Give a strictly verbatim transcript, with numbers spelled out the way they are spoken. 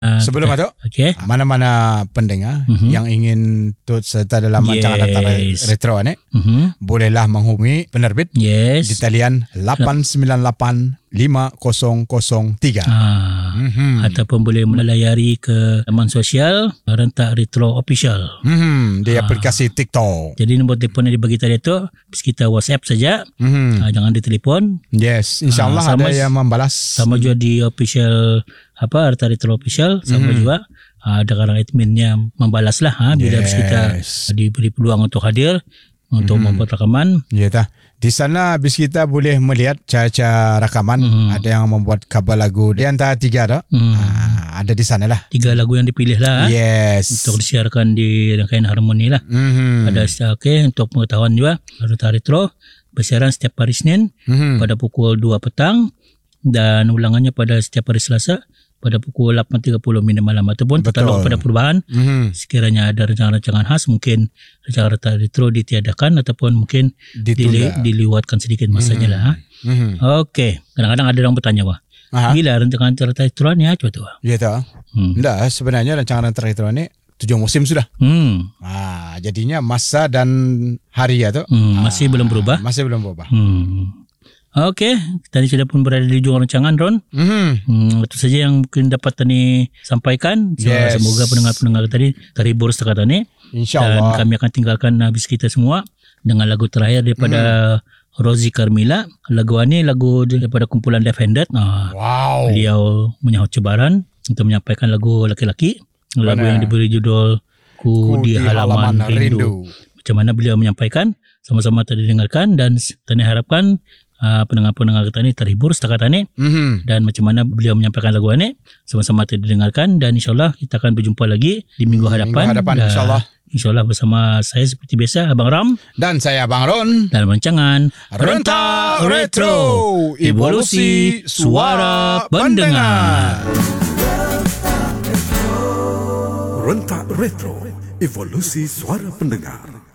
Uh, Sebelum itu, okay. mana-mana pendengar uh-huh. yang ingin turut serta dalam yes. rancangan antara retro ni, uh-huh. bolehlah menghubungi penerbit yes. di talian lapan sembilan lapan lima kosong kosong tiga. Ah, uh-huh. Ataupun boleh melayari ke laman sosial Rentak Retro Official. Uh-huh. Di aplikasi ah. TikTok. Jadi nombor telefon yang dibagi tadi tu, kita WhatsApp saja. Uh-huh. Ah, jangan ditelefon. Yes, insyaAllah ah, ada yang membalas. Sama juga di official apa Rentak Retro Official sama mm-hmm. juga uh, ada kadang adminnya membalas lah ha, bila yes. kita diberi peluang untuk hadir untuk mm-hmm. membuat rakaman. Ya dah. Di sana habis kita boleh melihat cara-cara rakaman. Mm-hmm. Ada yang membuat cover lagu di antara tiga dah. Mm-hmm. Uh, ada di sana lah. Tiga lagu yang dipilih lah. Yes. Untuk disiarkan di rangkaian harmoni lah. Mm-hmm. Ada okay, untuk pengetahuan juga Rentak Retro bersiaran setiap hari Senin mm-hmm. pada pukul dua petang dan ulangannya pada setiap hari Selasa pada pukul lapan tiga puluh minit malam ataupun terlalu pada perubahan mm-hmm. sekiranya ada rancangan-rancangan khas mungkin rancangan Rentak Retro ditiadakan ataupun mungkin dili, diliwatkan sedikit masanya mm-hmm. lah. Mm-hmm. Okey, kadang-kadang ada orang bertanya wah, Aha. gila rancangan Rentak Retro ni apa tu? Ya tahu. Hmm. Enggak, sebenarnya rancangan Rentak Retro ni tujuh musim sudah. Hmm. Ah, jadinya masa dan hari ya tu hmm, masih ah, belum berubah. Masih belum berubah. Hmm. Okey, tadi sudah pun berada di ujung rancangan Ron. Mm-hmm. Hmm, itu saja yang mungkin dapat tadi sampaikan. So, yes. Semoga pendengar-pendengar tadi terhibur setakat ini. InsyaAllah. Dan kami akan tinggalkan habis kita semua dengan lagu terakhir daripada mm. Rosie Carmila. Lagu ini lagu daripada kumpulan Left Handed. Nah, wow. Beliau menyahut cabaran untuk menyampaikan lagu laki-laki. Lagu Mana? yang diberi judul Ku, Ku di, di Halaman, halaman Rindu. Rindu. Macam mana beliau menyampaikan. Sama-sama tadi dengarkan dan tadi harapkan Uh, pendengar-pendengar kita ni terhibur setakat ini mm-hmm. dan macam mana beliau menyampaikan lagu ini sama-sama didengarkan dan insyaAllah kita akan berjumpa lagi di minggu hadapan, minggu hadapan insyaAllah insyaAllah bersama saya seperti biasa Abang Ram dan saya Abang Ron dalam rancangan Rentak Retro, evolusi suara pendengar. Rentak Retro, evolusi suara pendengar.